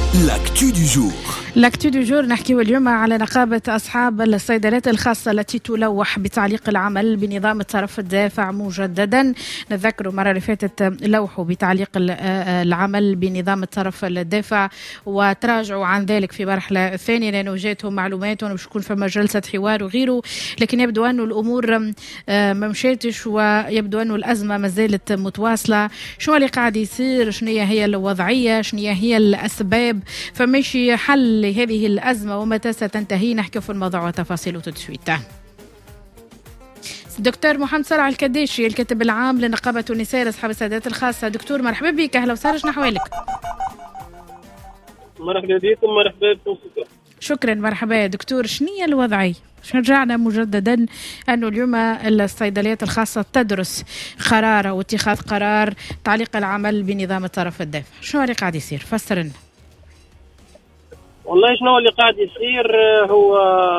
لاكتو دو جور. لاكتو دو جور نحكيو اليوم على نقابة أصحاب الصيدليات الخاصة التي تلوح بتعليق العمل بنظام الطرف الدافع مجددا. نذكر المرة اللي فاتت لوحوا بتعليق العمل بنظام الطرف الدافع وتراجعوا عن ذلك في مرحلة ثانية لأنه جاتهم معلومات وأنه باش يكون فما جلسة حوار وغيره، لكن يبدو أنه الأمور ما مشاتش ويبدو أنه الأزمة ما زالت متواصلة. شو اللي قاعد يصير؟ شنو هي الوضعية؟ شنو هي الأسباب؟ فماشي حل لهذه الأزمة ومتى ستنتهي؟ نحكي في الموضوع وتفاصيله تدشويته. دكتور محمد صالح الكداشي الكاتب العام لنقابة النساء لأصحاب السيدات الخاصة. دكتور مرحبا بك، أهلا وسهلا، شنو أحوالك؟ مرحبا بكم، مرحبا بكم. شكرا، مرحبا يا دكتور. شنو هي الوضعية؟ رجعنا مجددا أنه اليوم الصيدليات الخاصة تدرس قرار أو اتخاذ قرار تعليق العمل بنظام الطرف الدافع. شنو اللي قاعد يصير؟ فسر لنا. والله شنو اللي قاعد يصير هو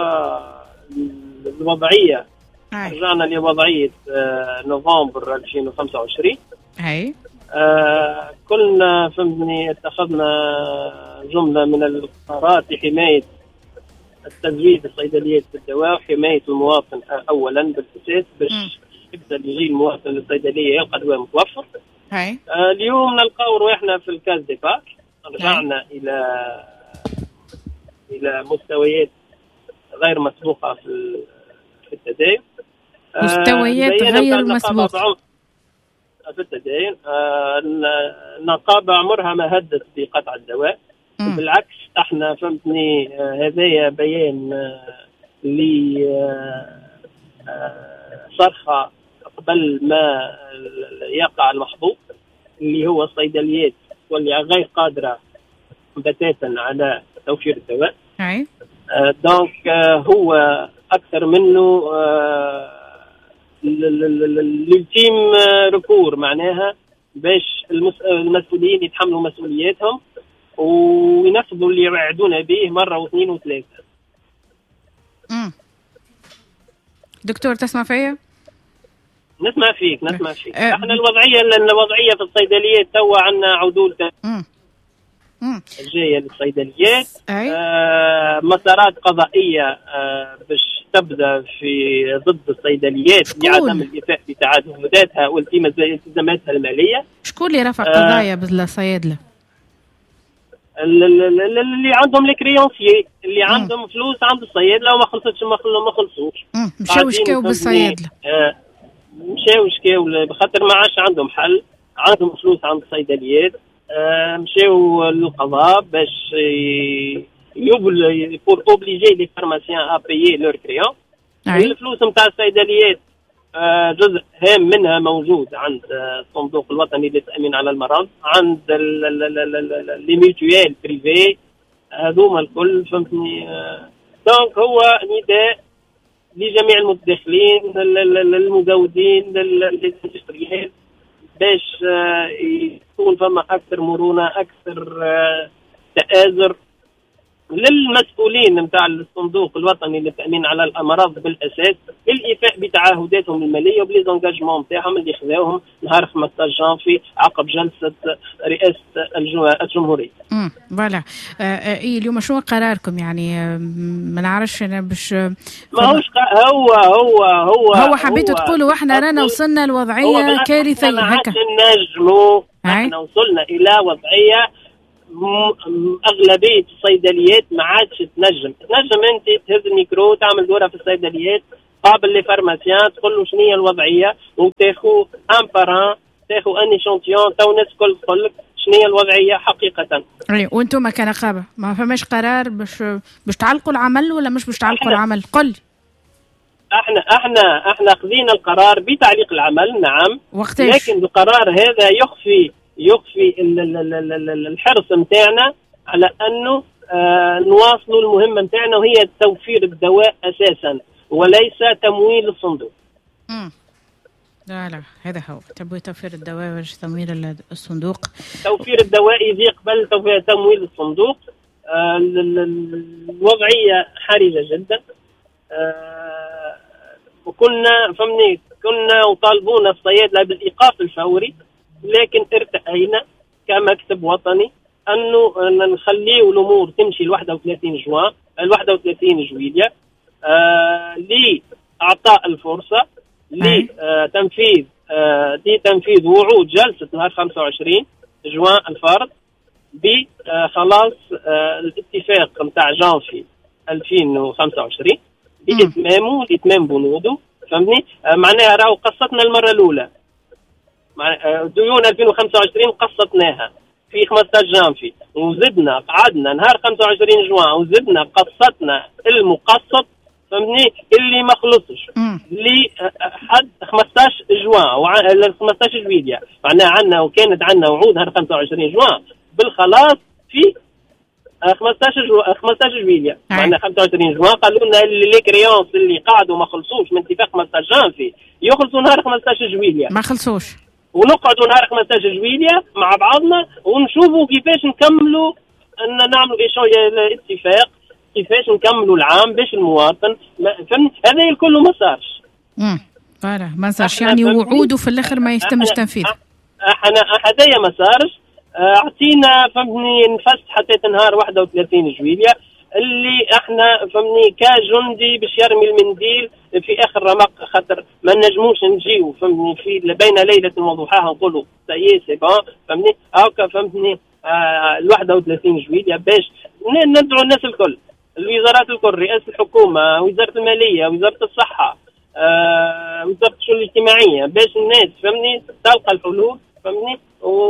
الوضعية. رجعنا لوضعية نوفمبر 2025. هاي كلنا فهمتني اتخذنا جملة من القرارات لحماية التزويد الصيدليات بالدواء وحماية المواطن أولا بالأساس باش يقدر يجي المواطن للصيدلية يلقى دواء متوفر. اليوم نلقاو رواحنا في الكاز دي باك، رجعنا إلى مستويات غير مسبوقة في التداين. مستويات غير مسبوقة في التداين. النقابة عمرها ما هدت بقطع الدواء، بالعكس احنا فهمتني هذايا بيان صرخة قبل ما يقع المحظوظ اللي هو الصيدليات واللي غير قادرة بتاتا على توفير الدواء. دونك هو أكثر منه للتيم ركور، معناها باش المسؤولين يتحملوا مسؤولياتهم وينفذوا اللي يوعدون به مرة واثنين وثلاثة. دكتور تسمع فيا؟ نسمع فيك. احنا الوضعية في الصيدليات توا عندنا عدول جاية للصيدليات. مسارات قضائية باش تبدا في ضد الصيدليات لعدم الإيفاء بتعهداتها والتزاماتها المالية. شكون اللي رفع قضايا بالصيادلة؟ اللي عندهم الكريونسيي، اللي عندهم فلوس عند الصيادلة وما خلصتش ما خلصوش. مشاو شكاو بالصيادلة. مشاو شكاو بخاطر ما عادش عندهم حل، عندهم فلوس عند الصيدليات. مشاو للقضاء باش pour obliger les pharmaciens à payer leurs créances. الفلوس نتاع الصيدليات جزء هام منها موجود عند الصندوق الوطني للتأمين على المرض، عند لي ميتويال بريفي، هذوما الكل فهمتني. دونك هو نداء لجميع المتدخلين، المزودين، للاندستريال، باش يكون فما أكثر مرونة، أكثر تآزر للمسؤولين نتاع الصندوق الوطني للتأمين على الأمراض بالأساس الإيفاء بتعهداتهم المالية وبليزونجاجمون نتاعهم اللي خذاوهم نهار 15 جانفي عقب جلسة رئاسة الجمهورية. فوالا. اليوم شو قراركم؟ يعني ما نعرفش انا باش ما هوش هو حبيتوا تقولوا احنا رانا وصلنا لوضعية كارثية هكا. احنا وصلنا إلى وضعية أغلبية الصيدليات ما عادش تنجم أنت تهز الميكرو تعمل دورة في الصيدليات قابل لي فارماسيان تقول له شنو هي الوضعية وتاخو ان باران تاخو ان ايشانتيون تو الناس الكل تقول لك شنو هي الوضعية حقيقة. وانتم كنقابة ما فماش قرار باش تعلقوا العمل ولا مش باش تعلقوا العمل؟ قل. احنا خذينا القرار بتعليق العمل، نعم. وقتاش؟ لكن القرار هذا يخفي الحرص متاعنا على أنه نواصلوا المهمة متاعنا وهي توفير الدواء أساسا وليس تمويل الصندوق. لا هذا هو توفير الدواء وليس تمويل الصندوق. توفير الدواء يجي قبل تمويل الصندوق. الوضعية حرجة جدا. وكنا وطالبونا الصيادلة بالإيقاف الفوري، لكن ارتأينا كمكتب وطني انه نخليو الامور تمشي ل 31 جوان 31 جويلية لاعطاء الفرصه لتنفيذ تنفيذ وعود جلسه نهار 25 جوان الفرد بخلاص الاتفاق نتاع جانفي 2025 بإتمامه لإتمام بنوده. فهمني؟ معناها راهو قصتنا المرة الأولى ديون 2025 قصتناها في 15 جانفي، وزدنا قعدنا نهار 25 جوان وزدنا قصتنا المقسط. فهمني؟ اللي ما خلصش لحد 15 جوان 15 جويلية. معناها عندنا وكانت عندنا وعود نهار 25 جوان بالخلاص في 15 جويلية. معناها 25 جوان قالوا لنا لي كريونس اللي قعدوا ما خلصوش من اتفاق 15 جانفي يخلصوا نهار 15 جويلية، ما خلصوش، ونقعدوا نهار 15 جويلية مع بعضنا ونشوفوا كيفاش نكملوا نعملوا شوية الاتفاق، كيفاش نكملوا العام باش المواطن هذا الكل ما صارش. فوالا ما صارش، يعني وعود وفي الاخر ما يتمش تنفيذ. احنا هذايا ما صارش. اعطينا فهمني نفس حتى نهار 31 جويلية اللي احنا فهمني كجندي باش يرمي المنديل في اخر رمق، خاطر ما نجموش نجيو فهمني في بين ليله وضحاها نقولوا سي بون. فهمني هاكا فهمتني ال 31 جويلية باش ندعو الناس الكل، الوزارات الكل، رئاسه الحكومه، وزاره الماليه، وزاره الصحه، وزاره الشؤون الاجتماعيه، باش الناس فهمني تلقى الحلول. فهمني؟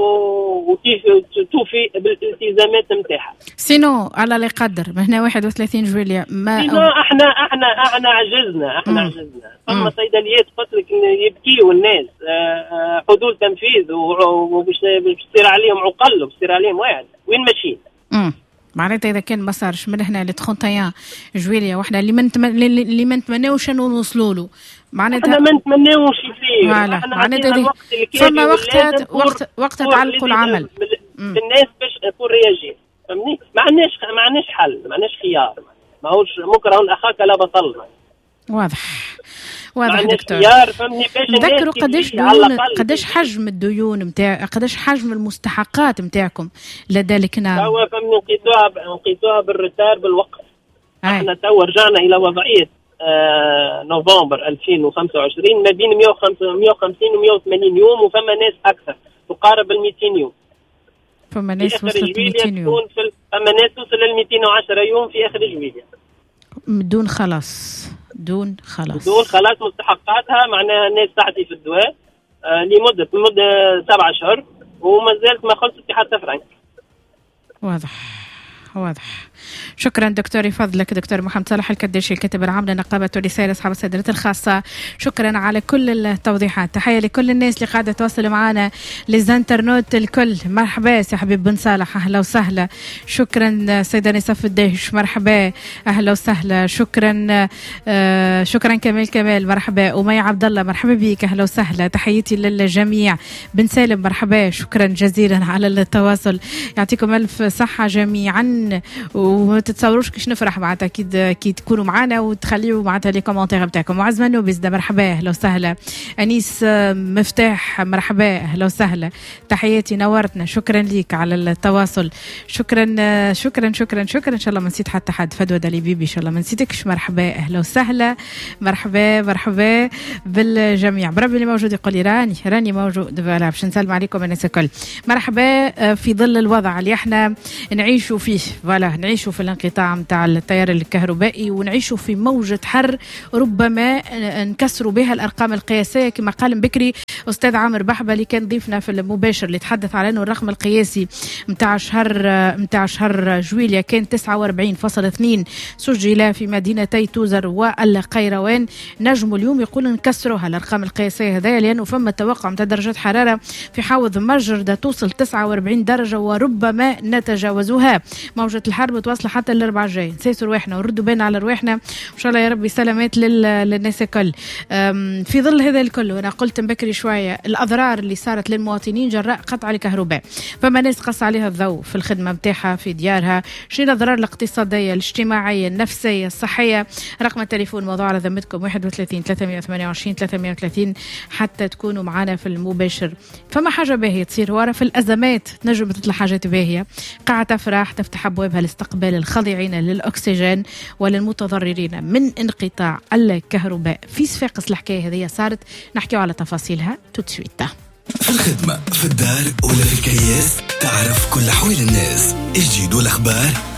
وتوفي بالالتزامات نتاعها. سينو على لا يقدر من هنا 31 جويلية ما سينو احنا عجزنا. ثم صيدليات قلت لك يبكيوا الناس حدود تنفيذ وباش تصير عليهم عقل وبصير عليهم واحد. وين ماشيين؟ معناتها اذا كان ما صارش من هنا ل 31 جويلية واحنا اللي ما نتمناوش انه نوصلوا له، معناتها احنا ما نتمناوش يصير. معناتها فما وقت تعلقوا العمل الناس باش يكون رياجي. فهمني؟ ما عندناش حل، ما عندناش خيار، ماهوش مكره اخاك لا بطل. واضح دكتور. نذكروا قداش حجم الديون نتاع، قداش حجم المستحقات نتاعكم لدى الكنام؟ توا فهمني نقيتوها بالرتار بالوقت. احنا توا رجعنا الى وضعيه نوفمبر 2025 ما بين 150 و 180 يوم، وفما ناس اكثر تقارب ال 200 يوم. فما ناس وصلت 200 يوم. فما ناس توصل ل 210 يوم في اخر جويلية دون خلاص مستحقاتها. معناها الناس تعطي في الدواء لمدة 7 أشهر وما زالت ما خلصت في حتى فرنك. واضح. شكرا دكتور يفضلك دكتور محمد صالح الكداشي الكاتب العام لنقابة رسالة أصحاب الصيدليات الخاصة. شكرا على كل التوضيحات. تحية لكل الناس اللي قاعدة تواصل معنا، للزنترنوت الكل. مرحبا سي حبيب بن صالح، أهلا وسهلا. شكرا سيدة نصف الدهش، مرحبا أهلا وسهلا. شكرا كمال مرحبا. أمي عبد الله مرحبا بك، أهلا وسهلا. تحياتي للجميع. بن سالم مرحبا، شكرا جزيلا على التواصل، يعطيكم ألف صحة جميعا. وما تتصوروش كيش نفرح معناتها كي تكونوا معنا وتخليوا معناتها لي كومونتير نتاعكم. معز منو بزدا مرحبا اهلا وسهلا. انيس مفتاح مرحبا اهلا وسهلا. تحياتي نورتنا، شكرا ليك على التواصل. شكرا ان شاء الله ما نسيت حتى حد. فدوى دالي بيبي ان شاء الله ما نسيتكش، مرحبا اهلا وسهلا. مرحبا بالجميع. بربي اللي موجود يقول لي راني موجود. فوالا باش نسلم عليكم الناس الكل. مرحبا في ظل الوضع اللي احنا نعيشوا فيه، فوالا نعيشوا في الانقطاع متاع التيار الكهربائي، ونعيشوا في موجة حر ربما نكسروا بها الأرقام القياسية كما قال بكري أستاذ عامر بحبة اللي كان ضيفنا في المباشر اللي تحدث على أنه الرقم القياسي متاع شهر جويلية كان 49.2 سجل في مدينتي توزر والقيروان. نجموا اليوم يقول نكسروها الأرقام القياسية هذايا، لأنه فما توقع متاع درجات حرارة في حوض مجردة توصل 49 درجة وربما نتجاوزها. موجة الحرب متواصلة حتى الأربعاء الجاي. نسيسوا رواحنا ونردوا بالنا على رواحنا إن شاء الله يا ربي. سلامات للناس الكل. في ظل هذا الكل، وأنا قلت بكري شوي شويه الاضرار اللي صارت للمواطنين جراء قطع الكهرباء. فما ناس قص عليها الضوء في الخدمه نتاعها في ديارها، شنو الاضرار الاقتصاديه الاجتماعيه النفسيه الصحيه. رقم التليفون موضوع على ذمتكم 31 328 330 حتى تكونوا معنا في المباشر. فما حاجه باهيه تصير ورا في الازمات تنجم تطلع حاجات باهيه. قاعه تفرح تفتح ابوابها لاستقبال الخاضعين للاكسجين وللمتضررين من انقطاع الكهرباء في صفاقس. الحكايه هذه صارت نحكيو على تفاصيلها توتسويت. في الخدمة، في الدار ولا في الكرياس، تعرف كل أحوال الناس، الجديد والأخبار